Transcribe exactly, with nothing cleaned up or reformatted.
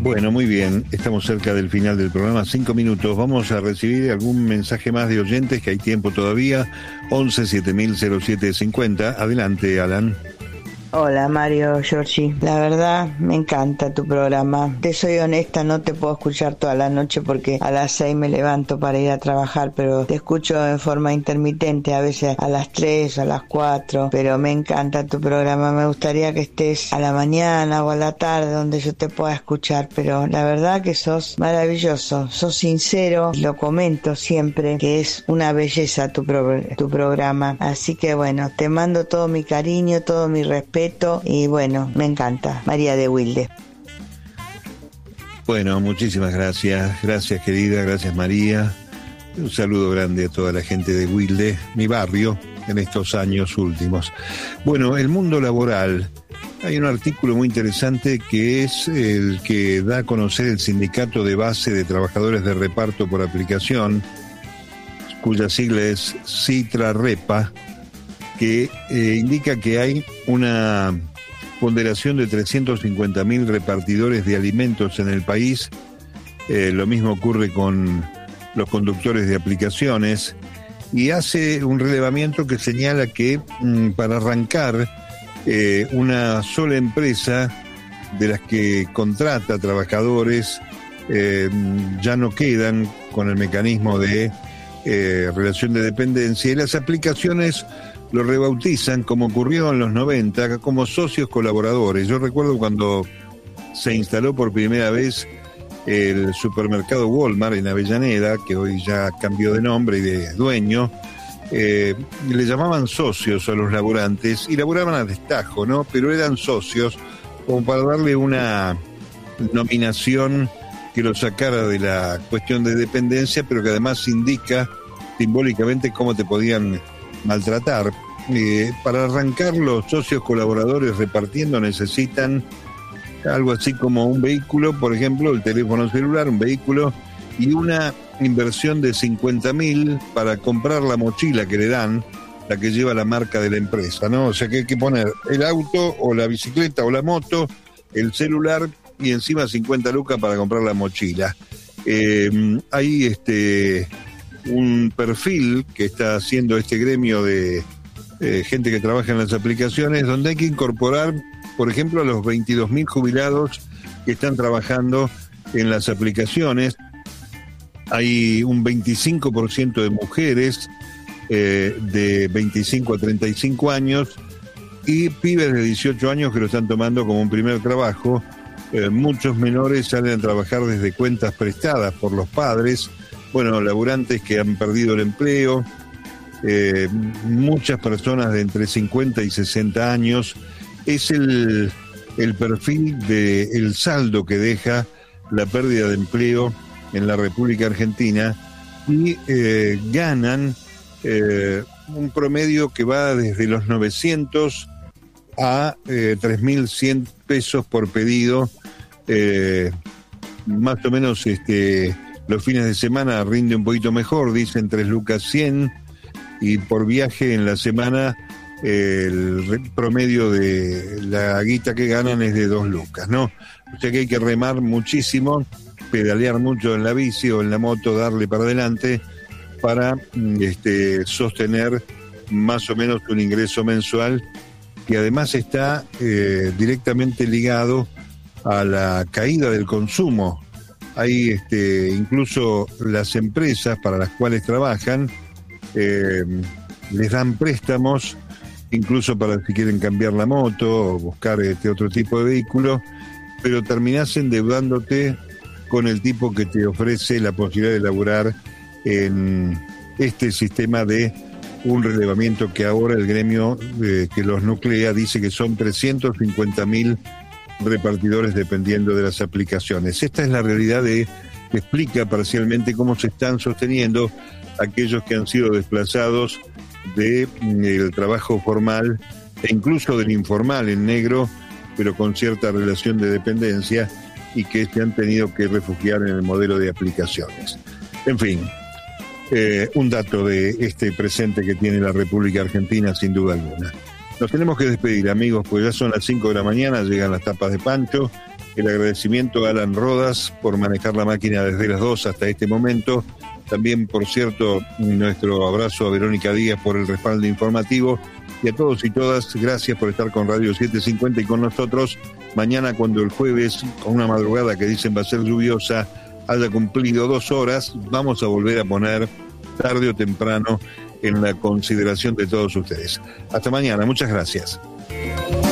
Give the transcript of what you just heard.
Bueno, muy bien, estamos cerca del final del programa, cinco minutos. Vamos a recibir algún mensaje más de oyentes, que hay tiempo todavía. Once siete mil cero siete cincuenta. Adelante, Alan. Hola Mario, Giorgi, la verdad me encanta tu programa. Te soy honesta, no te puedo escuchar toda la noche porque a las seis me levanto para ir a trabajar, pero te escucho en forma intermitente, a veces a las tres, a las cuatro, pero me encanta tu programa. Me gustaría que estés a la mañana o a la tarde donde yo te pueda escuchar, pero la verdad que sos maravilloso, sos sincero, lo comento siempre que es una belleza tu, pro- tu programa, así que bueno, te mando todo mi cariño, todo mi respeto. Y bueno, me encanta. María de Wilde. Bueno, muchísimas gracias. Gracias, querida. Gracias, María. Un saludo grande a toda la gente de Wilde, mi barrio, en estos años últimos. Bueno, el mundo laboral. Hay un artículo muy interesante que es el que da a conocer el Sindicato de Base de Trabajadores de Reparto por Aplicación, cuya sigla es CITRA-REPA, que eh, indica que hay una ponderación de trescientos cincuenta mil repartidores de alimentos en el país. Eh, lo mismo ocurre con los conductores de aplicaciones, y hace un relevamiento que señala que mm, para arrancar eh, una sola empresa de las que contrata trabajadores eh, ya no quedan con el mecanismo de eh, relación de dependencia, y las aplicaciones lo rebautizan, como ocurrió en los noventa, como socios colaboradores. Yo recuerdo cuando se instaló por primera vez el supermercado Walmart en Avellaneda, que hoy ya cambió de nombre y de dueño, eh, le llamaban socios a los laburantes y laburaban a destajo, ¿no? Pero eran socios como para darle una nominación que lo sacara de la cuestión de dependencia, pero que además indica simbólicamente cómo te podían maltratar. Eh, para arrancar, los socios colaboradores repartiendo necesitan algo así como un vehículo, por ejemplo, el teléfono celular, un vehículo y una inversión de cincuenta mil para comprar la mochila que le dan, la que lleva la marca de la empresa, ¿no? O sea que hay que poner el auto o la bicicleta o la moto, el celular y encima cincuenta lucas para comprar la mochila. Eh, hay este un perfil que está haciendo este gremio de eh, gente que trabaja en las aplicaciones, donde hay que incorporar, por ejemplo, a los veintidós mil jubilados que están trabajando en las aplicaciones. Hay un veinticinco por ciento de mujeres eh, de veinticinco a treinta y cinco años y pibes de dieciocho años que lo están tomando como un primer trabajo. Eh, muchos menores salen a trabajar desde cuentas prestadas por los padres. Bueno, laburantes que han perdido el empleo, eh, muchas personas de entre cincuenta y sesenta años. Es el, el perfil del saldo que deja la pérdida de empleo en la República Argentina, y eh, ganan eh, un promedio que va desde los novecientos a eh, tres mil cien pesos por pedido, eh, más o menos. Este los fines de semana rinde un poquito mejor, dicen tres lucas cien, y por viaje en la semana eh, el promedio de la guita que ganan es de dos lucas, ¿no? O sea que hay que remar muchísimo, pedalear mucho en la bici o en la moto, darle para adelante para este, sostener más o menos un ingreso mensual que además está eh, directamente ligado a la caída del consumo. Hay este, incluso las empresas para las cuales trabajan eh, les dan préstamos, incluso para si quieren cambiar la moto o buscar este otro tipo de vehículo, pero terminás endeudándote con el tipo que te ofrece la posibilidad de laburar en este sistema de un relevamiento que ahora el gremio eh, que los nuclea dice que son trescientos cincuenta mil repartidores dependiendo de las aplicaciones. Esta es la realidad de, que explica parcialmente cómo se están sosteniendo aquellos que han sido desplazados del de, trabajo formal e incluso del informal en negro, pero con cierta relación de dependencia, y que se han tenido que refugiar en el modelo de aplicaciones. En fin, eh, un dato de este presente que tiene la República Argentina, sin duda alguna. Nos tenemos que despedir, amigos, pues ya son las cinco de la mañana, llegan las tapas de Pancho, El agradecimiento a Alan Rodas por manejar la máquina desde las dos hasta este momento. También, por cierto, nuestro abrazo a Verónica Díaz por el respaldo informativo. Y a todos y todas, gracias por estar con Radio setecientos cincuenta y con nosotros. Mañana, cuando el jueves, con una madrugada que dicen va a ser lluviosa, haya cumplido dos horas, vamos a volver a poner tarde o temprano en la consideración de todos ustedes. Hasta mañana, muchas gracias.